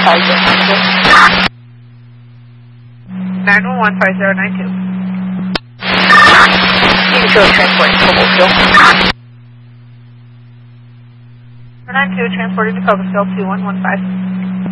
911-5092. Need to transport to Cobblestone. 492, transported to Cobblestone 2115.